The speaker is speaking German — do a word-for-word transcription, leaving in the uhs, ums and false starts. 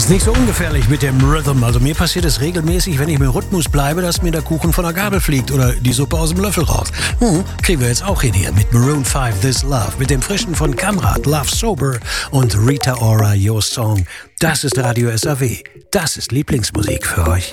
ist nicht so ungefährlich mit dem Rhythm. Also mir passiert es regelmäßig, wenn ich im Rhythmus bleibe, dass mir der Kuchen von der Gabel fliegt oder die Suppe aus dem Löffel raus. Hm, kriegen wir jetzt auch hin hier mit Maroon five, This Love, mit dem frischen von Kamrat, Love Sober und Rita Ora, Your Song. Das ist Radio S A W. Das ist Lieblingsmusik für euch.